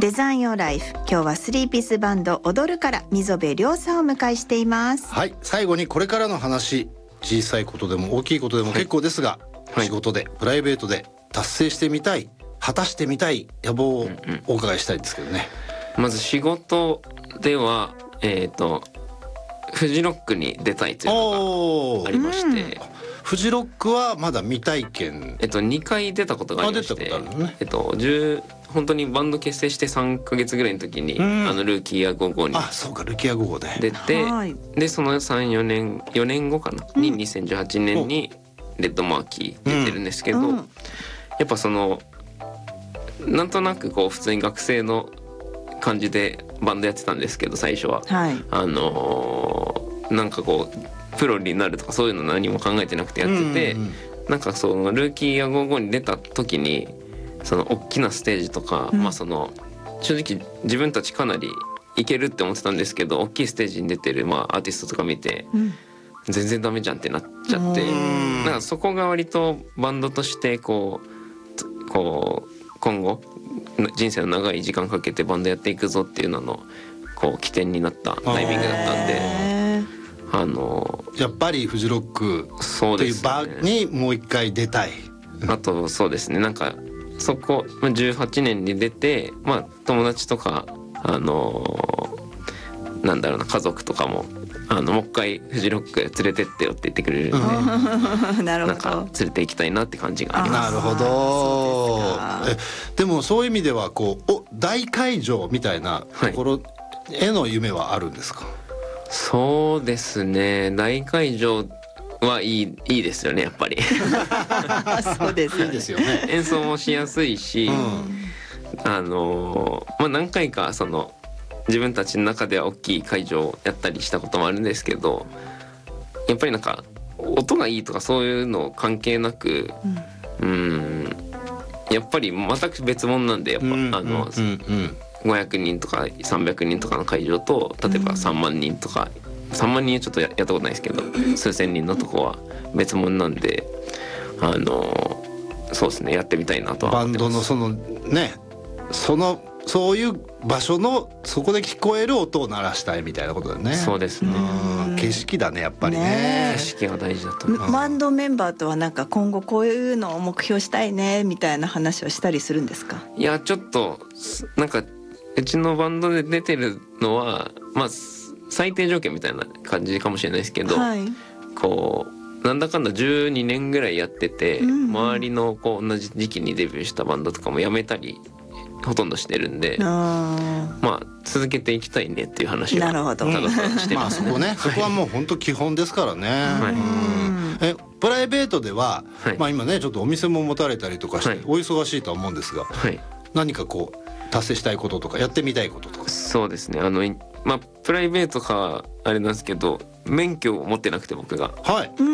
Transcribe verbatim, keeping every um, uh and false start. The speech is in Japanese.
デザインヨーライフ、今日はスリーピースバンド踊るから溝部亮さんをお迎えしています。 はい、最後にこれからの話、小さいことでも大きいことでも結構ですが、はい、仕事でプライベートで達成してみたい、果たしてみたい野望をお伺いしたいんですけどね。 うんうん、まず仕事ではえっ、ー、とフジロックに出たいというのがありまして、 フジロックはまだ未体験。 えっとにかい出たことがありまして、ね、えっとじゅう本当にバンド結成してさんかげつぐらいの時に、うん、あのルーキーやゴーゴーに、 あ、そうか、ルーキーやゴーゴーで出て、でそのさん、よねんよねんごかな、うん、ににせんじゅうはちねんにレッドマーキー出てるんですけど、うん、やっぱそのなんとなくこう普通に学生の感じでバンドやってたんですけど、最初は、はい、あのー、なんかこうプロになるとかそういうの何も考えてなくてやってて、うんうん、なんかそのルーキーやゴーゴーに出た時にその大きなステージとか、うん、まあその正直自分たちかなりいけるって思ってたんですけど、大きいステージに出てるまあアーティストとか見て、うん、全然ダメじゃんってなっちゃって、なんかそこが割とバンドとしてこうこう今後人生の長い時間かけてバンドやっていくぞっていうののこう起点になったタイミングだったんで、あのやっぱりフジロックという場にもう一回出たい。 あとそうですね、なんかそこじゅうはちねんに出て、まあ友達とかあのなんだろうな、家族とかもあのもう一回フジロック連れてってよって言ってくれるんで、うん、なるほど、なんか連れて行きたいなって感じがあります。 なるほど。えでもそういう意味ではこうお大会場みたいなところへの夢はあるんですか？はい、 そうですね、大会場はいい、いいですよね、やっぱり。 そうですよね。 いいですよね。 演奏もしやすいし、うん、あのまあ何回かその自分たちの中では大きい会場をやったりしたこともあるんですけど、やっぱりなんか音がいいとかそういうの関係なく、うん、うーんやっぱり全く別物なんで、やっぱ、うん、あの、うんうん、ごひゃくにんとかさんびゃくにんとかの会場と例えばさんまんにんとか、うん、さんまんにんはちょっと や, やったことないですけど数千人のとこは別物なんで、あのそうですね、やってみたいなとは思ってます。 バンドのそのね、そのそういう場所のそこで聞こえる音を鳴らしたいみたいなことだね。 そうですね。 景色だね、やっぱり ね, ね。景色が大事だと思います。 バンドメンバーとはなんか今後こういうのを目標したいねみたいな話をしたりするんですか？ いや、ちょっとなんかうちのバンドで出てるのはまあ最低条件みたいな感じかもしれないですけど、はい、こうなんだかんだじゅうにねんぐらいやってて、うんうん、周りのこう同じ時期にデビューしたバンドとかもやめたりほとんどしてるんで、あまあ続けていきたいねっていう話はただただしてますね。 まあそこね、そこはもう本当基本ですからね。はい、うんえプライベートでは、はい、まあ今ねちょっとお店も持たれたりとかして、はい、お忙しいとは思うんですが、はい、何かこう達成したいこととかやってみたいこととか。 そうですね、あのまあプライベートかあれなんですけど、免許を持ってなくて僕が。 はい。